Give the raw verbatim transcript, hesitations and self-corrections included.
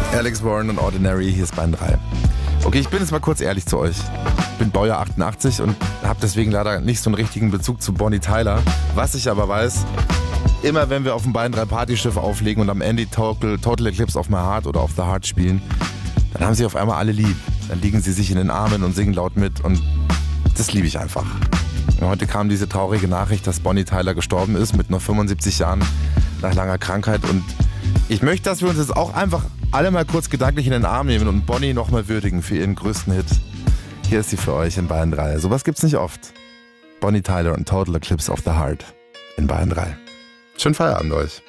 Alex Warren und Ordinary, hier ist Bayern drei. Okay, ich bin jetzt mal kurz ehrlich zu euch. Ich bin Baujahr achtundachtzig und habe deswegen leider nicht so einen richtigen Bezug zu Bonnie Tyler. Was ich aber weiß, immer wenn wir auf dem Bayern drei Partyschiff auflegen und am Ende Total, Total Eclipse of My Heart oder of the Heart spielen, dann haben sie auf einmal alle lieb. Dann liegen sie sich in den Armen und singen laut mit und das liebe ich einfach. Und heute kam diese traurige Nachricht, dass Bonnie Tyler gestorben ist mit nur fünfundsiebzig Jahren nach langer Krankheit und ich möchte, dass wir uns jetzt auch einfach alle mal kurz gedanklich in den Arm nehmen und Bonnie nochmal würdigen für ihren größten Hit. Hier ist sie für euch in Bayern drei. Sowas gibt's nicht oft. Bonnie Tyler und Total Eclipse of the Heart in Bayern drei. Schönen Feierabend euch.